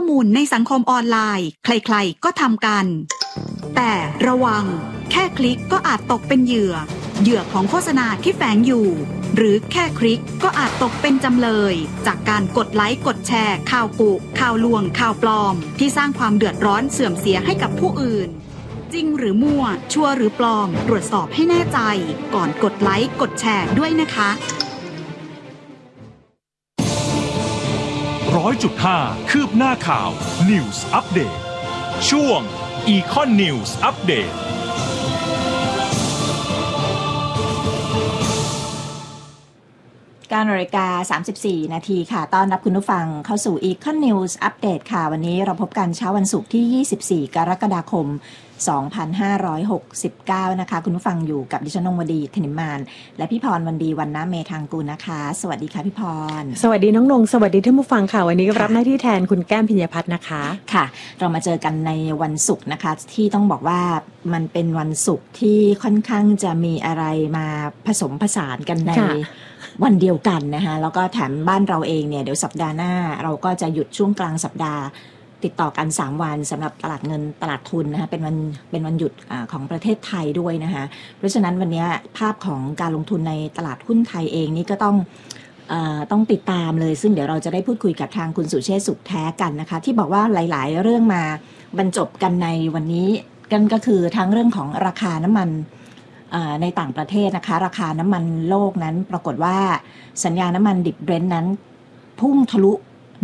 มูลในสังคมออนไลน์ใครๆก็ทำกันแต่ระวังแค่คลิกก็อาจตกเป็นเหยื่อของโฆษณาที่แฝงอยู่หรือแค่คลิกก็อาจตกเป็นจำเลยจากการกดไลค์กดแชร์ข่าวกุข่าวลวงข่าวปลอมที่สร้างความเดือดร้อนเสื่อมเสียให้กับผู้อื่นจริงหรือมั่วชัวร์หรือปลอมตรวจสอบให้แน่ใจก่อนกดไลค์กดแชร์ด้วยนะคะ 100.5 คืบหน้าข่าว News Update ช่วง Econ News Update 9:34 น.ค่ะต้อนรับคุณผู้ฟังเข้าสู่ Econ News Update ค่ะวันนี้เราพบกันเช้าวันศุกร์ที่24กรกฎาคม2569นะคะคุณผู้ฟังอยู่กับดิฉันนงวดีธนิมานและพี่พรวันดีวันน้เมธางกูลนะคะสวัสดีค่ะพี่พรสวัสดีน้องนงสวัสดีท่านผู้ฟังค่ะวันนี้รับหน้าที่แทนคุณแก้มพิญญพัฒน์นะคะค่ะเรามาเจอกันในวันศุกร์นะคะที่ต้องบอกว่ามันเป็นวันศุกร์ที่ค่อนข้างจะมีอะไรมาผสมผสานกันในวันเดียวกันนะคะแล้วก็แถมบ้านเราเองเนี่ยเดี๋ยวสัปดาห์หน้าเราก็จะหยุดช่วงกลางสัปดาห์ติดต่อกัน3วันสำหรับตลาดเงินตลาดทุนนะคะเป็นวันหยุดของประเทศไทยด้วยนะคะเพราะฉะนั้นวันนี้ภาพของการลงทุนในตลาดหุ้นไทยเองนี่ก็ต้องติดตามเลยซึ่งเดี๋ยวเราจะได้พูดคุยกับทางคุณสุเชษฐ์สุขแท้กันนะคะที่บอกว่าหลายๆเรื่องมาบรรจบกันในวันนี้กันก็คือทั้งเรื่องของราคาน้ำมันในต่างประเทศนะคะราคาน้ำมันโลกนั้นปรากฏว่าสัญญาน้ำมันดิบเบรนท์นั้นพุ่งทะลุ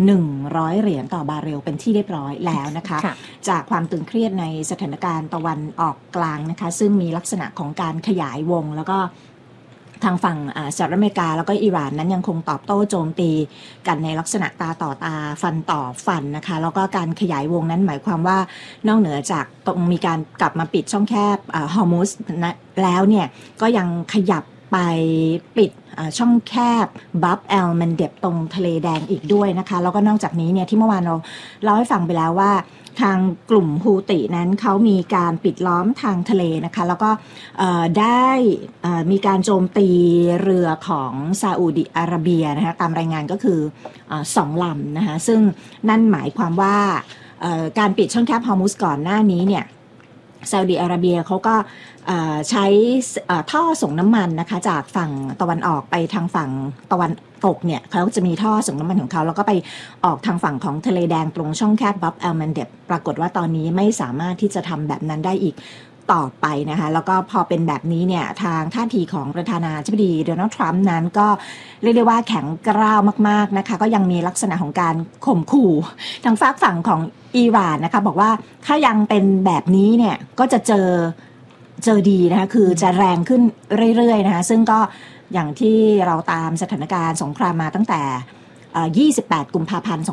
100เหรียญต่อบาร์เรลเป็นที่เรียบร้อยแล้วนะคะจากความตึงเครียดในสถานการณ์ตะวันออกกลางนะคะซึ่งมีลักษณะของการขยายวงแล้วก็ทางฝั่งสหรัฐอเมริกาแล้วก็อิหร่านนั้นยังคงตอบโต้โจมตีกันในลักษณะตาต่อตาฟันต่อฟันนะคะแล้วก็การขยายวงนั้นหมายความว่านอกเหนือจากต้องมีการกลับมาปิดช่องแคบฮอร์มุซแล้วเนี่ยก็ยังขยับไปปิดช่องแคบบับแอลมันเดบตรงทะเลแดงอีกด้วยนะคะแล้วก็นอกจากนี้เนี่ยที่เมื่อวานเราเล่าให้ฟังไปแล้วว่าทางกลุ่มฮูตินั้นเขามีการปิดล้อมทางทะเลนะคะแล้วก็ได้มีการโจมตีเรือของซาอุดิอาระเบียนะคะตามรายงานก็คือ2 ลำนะคะซึ่งนั่นหมายความว่าการปิดช่องแคบฮอร์มุซก่อนหน้านี้เนี่ยซาอุดิอาระเบียเขาก็ใช้ท่อส่งน้ำมันนะคะจากฝั่งตะวันออกไปทางฝั่งตะวันตกเนี่ยเขาจะมีท่อส่งน้ำมันของเขาแล้วก็ไปออกทางฝั่งของทะเลแดงตรงช่องแคบบับแอลมันเดบปรากฏว่าตอนนี้ไม่สามารถที่จะทำแบบนั้นได้อีกต่อไปนะคะแล้วก็พอเป็นแบบนี้เนี่ยทางท่าทีของประธานาธิบดีโดนัลด์ทรัมป์นั้นก็เรียกได้ว่าแข็งกร้าวมากๆนะคะก็ยังมีลักษณะของการข่มขู่ทางฝั่งของอิหร่านนะคะบอกว่าถ้ายังเป็นแบบนี้เนี่ยก็จะเจอดีนะคะคือจะแรงขึ้นเรื่อยๆนะคะซึ่งก็อย่างที่เราตามสถานการณ์สงครามมาตั้งแต่28 กุมภาพันธ์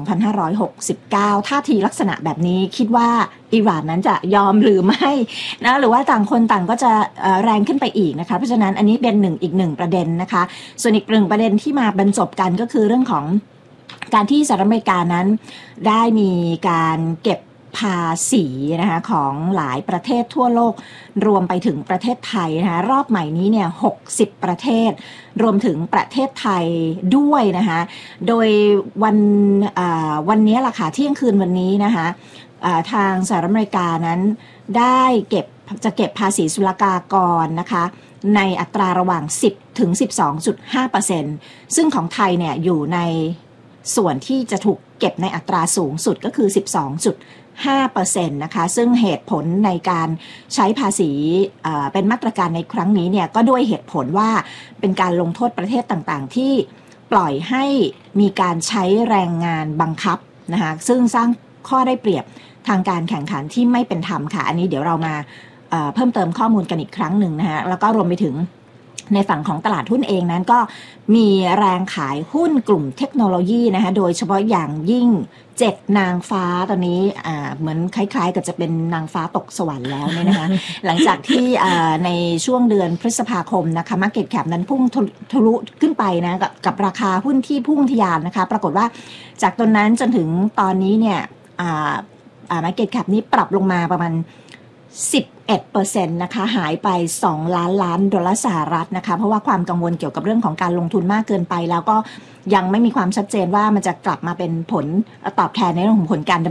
2569ท่าทีลักษณะแบบนี้คิดว่าอิหร่านนั้นจะยอมหรือไม่นะหรือว่าต่างคนต่างก็จะแรงขึ้นไปอีกนะคะเพราะฉะนั้นอันนี้เป็นอีกหนึ่งประเด็นนะคะส่วนอีกหนึ่งประเด็นที่มาบรรจบกันก็คือเรื่องของการที่สหรัฐอเมริกานั้นได้มีการเก็บภาษีนะคะของหลายประเทศทั่วโลกรวมไปถึงประเทศไทยนะคะรอบใหม่นี้เนี่ย60ประเทศรวมถึงประเทศไทยด้วยนะคะโดยวันนี้ล่ะค่ะเที่ยงคืนวันนี้นะคะทางสหรัฐอเมริกานั้นได้จะเก็บภาษีศุลกากรนะคะในอัตราระหว่าง10 ถึง 12.5% ซึ่งของไทยเนี่ยอยู่ในส่วนที่จะถูกเก็บในอัตราสูงสุดก็คือ 12.5% นะคะซึ่งเหตุผลในการใช้ภาษีเป็นมาตรการในครั้งนี้เนี่ยก็ด้วยเหตุผลว่าเป็นการลงโทษประเทศต่างๆที่ปล่อยให้มีการใช้แรงงานบังคับนะคะซึ่งสร้างข้อได้เปรียบทางการแข่งขันที่ไม่เป็นธรรมค่ะอันนี้เดี๋ยวเรามาเพิ่มเติมข้อมูลกันอีกครั้งหนึ่งนะคะแล้วก็รวมไปถึงในฝั่งของตลาดหุ้นเองนั้นก็มีแรงขายหุ้นกลุ่มเทคโนโลยีนะคะโดยเฉพาะอย่างยิ่ง7นางฟ้าตอนนี้เหมือนคล้ายๆกับจะเป็นนางฟ้าตกสวรรค์แล้วเนี่ยนะคะหลังจากที่ในช่วงเดือนพฤษภาคมนะคะ Market Cap นั้นพุ่งทะลุขึ้นไปนะกับราคาหุ้นที่พุ่งทะยานนะคะปรากฏว่าจากตอนนั้นจนถึงตอนนี้เนี่ยMarket Cap นี้ปรับลงมาประมาณ11% นะคะหายไป2 ล้านดอลลาร์สหรัฐนะคะเพราะว่าความกังวลเกี่ยวกับเรื่องของการลงทุนมากเกินไปแล้วก็ยังไม่มีความชัดเจนว่ามันจะกลับมาเป็นผลตอบแทนในเรื่องของผลการดำ